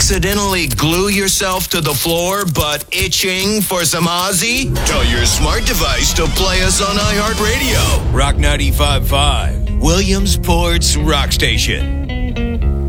accidentally glue yourself to the floor but itching for some Ozzy? Tell your smart device to play us on iHeartRadio. Rock 95.5, Williamsport's Rock Station.